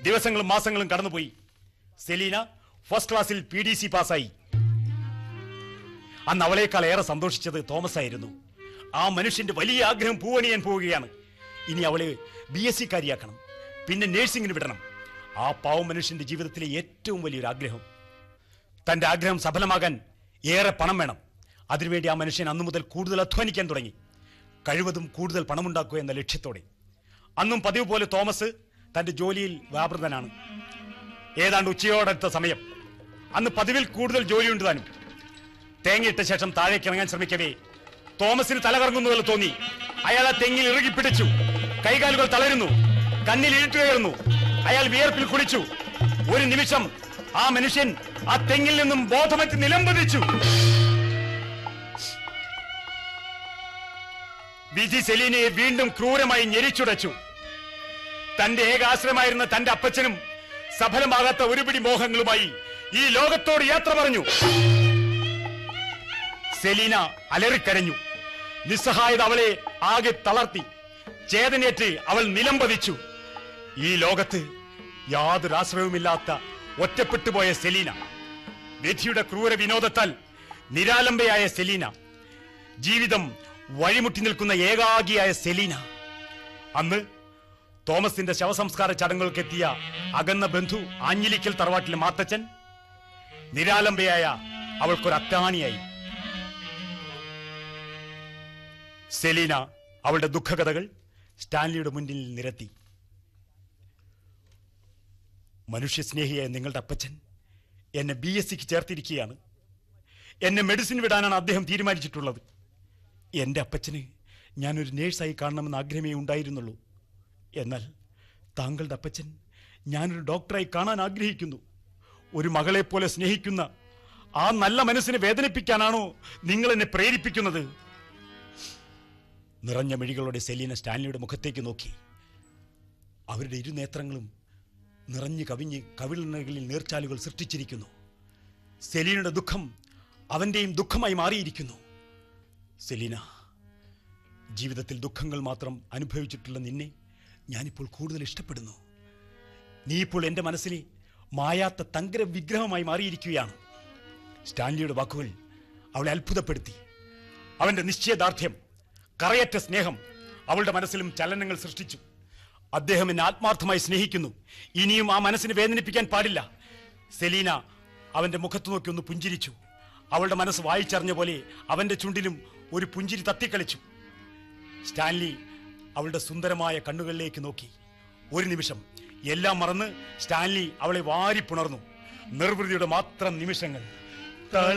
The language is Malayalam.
ദിവസങ്ങളും മാസങ്ങളും കടന്നുപോയി. സെലീന ഫസ്റ്റ് ക്ലാസ്സിൽ PDC പാസ്സായി. അന്ന് അവളേക്കാൾ ഏറെ സന്തോഷിച്ചത് തോമസ് ആയിരുന്നു. ആ മനുഷ്യന്റെ വലിയ ആഗ്രഹം പൂവണിയാൻ പോവുകയാണ്. ഇനി അവളെ BSc കാരിയാക്കണം, പിന്നെ നേഴ്സിംഗിന് വിടണം. ആ പാവം മനുഷ്യന്റെ ജീവിതത്തിലെ ഏറ്റവും വലിയൊരു ആഗ്രഹം. തന്റെ ആഗ്രഹം സഫലമാകാൻ ഏറെ പണം വേണം. അതിനുവേണ്ടി ആ മനുഷ്യൻ അന്നു മുതൽ കൂടുതൽ അധ്വാനിക്കാൻ തുടങ്ങി, കഴിവതും കൂടുതൽ പണമുണ്ടാക്കുക എന്ന ലക്ഷ്യത്തോടെ. അന്നും പതിവ് പോലെ തോമസ് തന്റെ ജോലിയിൽ വ്യാപൃതനാണ്. ഏതാണ്ട് ഉച്ചയോടടുത്ത സമയം. അന്ന് പതിവിൽ കൂടുതൽ ജോലിയുണ്ട് താനും. തേങ്ങയിട്ട ശേഷം താഴേക്ക് ഇറങ്ങാൻ ശ്രമിക്കവേ തോമസിന് തലകറങ്ങുന്നതുപോലെ തോന്നി. അയാൾ ആ തെങ്ങിൽ ഇറുകി പിടിച്ചു. കൈകാലുകൾ തളരുന്നു, കണ്ണിൽ ഇരുട്ട് കയറുന്നു. അയാൾ വിയർപ്പിൽ കുളിച്ചു. ഒരു നിമിഷം ആ മനുഷ്യൻ ആ തെങ്ങിൽ നിന്നും ബോധമറ്റ് നിലംപതിച്ചു. വിധി സെലീനയെ വീണ്ടും ക്രൂരമായി ഞെരിച്ചുടച്ചു. തന്റെ ഏകാശ്രയമായിരുന്ന തന്റെ അപ്പച്ചനും സഫലമാകാത്ത ഒരുപിടി മോഹങ്ങളുമായി ഈ ലോകത്തോട് യാത്ര പറഞ്ഞു. സെലീന അലറിക്കരഞ്ഞു. നിസ്സഹായത അവളെ ആകെ തളർത്തി. ചേതനേറ്റ് അവൾ നിലംപതിച്ചു. ഈ ലോകത്ത് യാതൊരു ആശ്രയവുമില്ലാത്ത ഒറ്റപ്പെട്ടുപോയ സെലീന, വിധിയുടെ ക്രൂര വിനോദത്താൽ നിരാലംബയായ സെലീന, ജീവിതം വഴിമുട്ടി നിൽക്കുന്ന ഏകാഗിയായ സെലീന. അന്ന് തോമസിന്റെ ശവസംസ്കാര ചടങ്ങുകൾക്കെത്തിയ അകന്ന ബന്ധു ആഞ്ഞിലിക്കൽ തറവാട്ടിലെ മാത്തച്ഛൻ നിരാലംബയായ അവൾക്കൊരു അത്താണിയായി. സെലീന അവളുടെ ദുഃഖകഥകൾ സ്റ്റാൻലിയുടെ മുന്നിൽ നിരത്തി. മനുഷ്യസ്നേഹിയായ നിങ്ങളുടെ അപ്പച്ചൻ എന്നെ BScക്ക് ചേർത്തിരിക്കുകയാണ്. എന്നെ മെഡിസിൻ വിടാനാണ് അദ്ദേഹം തീരുമാനിച്ചിട്ടുള്ളത്. എൻ്റെ അപ്പച്ചന് ഞാനൊരു നേഴ്സായി കാണണമെന്ന് ആഗ്രഹമേ ഉണ്ടായിരുന്നുള്ളൂ. എന്നാൽ താങ്കളുടെ അപ്പച്ചൻ ഞാനൊരു ഡോക്ടറായി കാണാൻ ആഗ്രഹിക്കുന്നു. ഒരു മകളെപ്പോലെ സ്നേഹിക്കുന്ന ആ നല്ല മനസ്സിനെ വേദനിപ്പിക്കാനാണോ നിങ്ങൾ എന്നെ പ്രേരിപ്പിക്കുന്നത്? നിറഞ്ഞ മിഴികളോടെ സെലീന സ്റ്റാൻലിയുടെ മുഖത്തേക്ക് നോക്കി. അവരുടെ ഇരുനേത്രങ്ങളും നിറഞ്ഞു കവിഞ്ഞ് കവിളിണകളിൽ നീർച്ചാലുകൾ സൃഷ്ടിച്ചിരിക്കുന്നു. സെലീനയുടെ ദുഃഖം അവന്റെയും ദുഃഖമായി മാറിയിരിക്കുന്നു. സെലീന, ജീവിതത്തിൽ ദുഃഖങ്ങൾ മാത്രം അനുഭവിച്ചിട്ടുള്ള നിന്നെ ഞാനിപ്പോൾ കൂടുതൽ ഇഷ്ടപ്പെടുന്നു. നീ ഇപ്പോൾ എൻ്റെ മനസ്സിലെ മായാത്ത തങ്കര വിഗ്രഹമായി മാറിയിരിക്കുകയാണ്. സ്റ്റാൻലിയുടെ വാക്കുകൾ അവളെ അത്ഭുതപ്പെടുത്തി. അവന്റെ നിശ്ചയദാർഢ്യം, കറയറ്റ സ്നേഹം അവളുടെ മനസ്സിലും ചലനങ്ങൾ സൃഷ്ടിച്ചു. അദ്ദേഹം എന്നെ ആത്മാർത്ഥമായി സ്നേഹിക്കുന്നു. ഇനിയും ആ മനസ്സിനെ വേദനിപ്പിക്കാൻ പാടില്ല. സെലീന അവന്റെ മുഖത്ത് നോക്കി ഒന്ന് പുഞ്ചിരിച്ചു. അവളുടെ മനസ്സ് വായിച്ചറിഞ്ഞ പോലെ അവന്റെ ചുണ്ടിലും ഒരു പുഞ്ചിരി തത്തിക്കളിച്ചു. സ്റ്റാൻലി അവളുടെ സുന്ദരമായ കണ്ണുകളിലേക്ക് നോക്കി. ഒരു നിമിഷം എല്ലാം മറന്ന് സ്റ്റാൻലി അവളെ വാരിപ്പുണർന്നു. നിർവൃതിയുടെ മാത്രം നിമിഷങ്ങൾ.